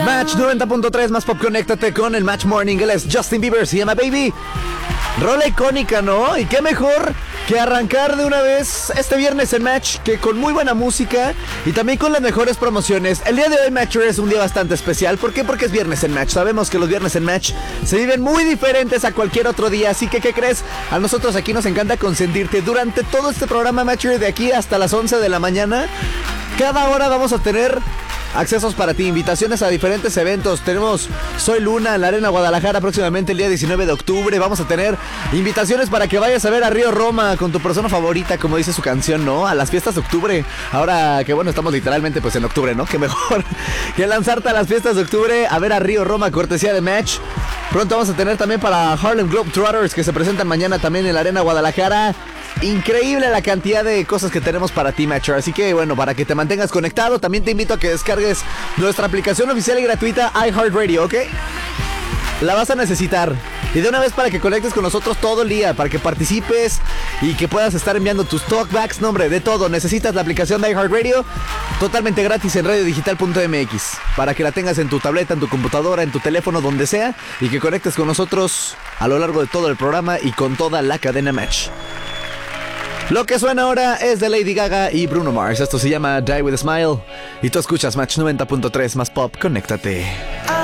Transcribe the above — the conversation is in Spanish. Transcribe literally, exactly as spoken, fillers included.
Match noventa punto tres más pop, conéctate con el Match Morning. Él es Justin Bieber, se llama Baby. Rola icónica, ¿no? Y qué mejor que arrancar de una vez este viernes en Match, que con muy buena música y también con las mejores promociones. El día de hoy, Matcher, es un día bastante especial. ¿Por qué? Porque es viernes en Match. Sabemos que los viernes en Match se viven muy diferentes a cualquier otro día. Así que, ¿qué crees? A nosotros aquí nos encanta consentirte durante todo este programa, Matcher, de aquí hasta las once de la mañana. Cada hora vamos a tener accesos para ti, invitaciones a diferentes eventos. Tenemos Soy Luna en la Arena Guadalajara próximamente el día diecinueve de octubre. Vamos a tener invitaciones para que vayas a ver a Río Roma con tu persona favorita, como dice su canción, ¿no? A las fiestas de octubre. Ahora que bueno, estamos literalmente pues en octubre, ¿no? Qué mejor que lanzarte a las fiestas de octubre a ver a Río Roma, cortesía de Match. Pronto vamos a tener también para Harlem Globetrotters, que se presentan mañana también en la Arena Guadalajara. Increíble la cantidad de cosas que tenemos para ti, Matcher. Así que bueno, para que te mantengas conectado, también te invito a que descargues nuestra aplicación oficial y gratuita iHeartRadio, ¿ok? La vas a necesitar. Y de una vez para que conectes con nosotros todo el día, para que participes y que puedas estar enviando tus talkbacks, no, hombre, de todo. Necesitas la aplicación de iHeartRadio totalmente gratis en radio digital punto m x para que la tengas en tu tableta, en tu computadora, en tu teléfono, donde sea, y que conectes con nosotros a lo largo de todo el programa y con toda la cadena Match. Lo que suena ahora es de Lady Gaga y Bruno Mars. Esto se llama Die With A Smile. Y tú escuchas Match noventa punto tres más pop. Conéctate.